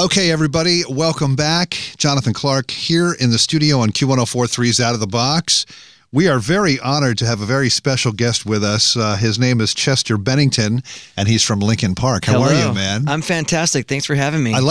Okay, everybody, welcome back. Jonathan Clark here in the studio on Q1043's Out of the Box. We are very honored to have a very special guest with us. His name is Chester Bennington, and he's from Lincoln Park. How are you, man? I'm fantastic. Thanks for having me.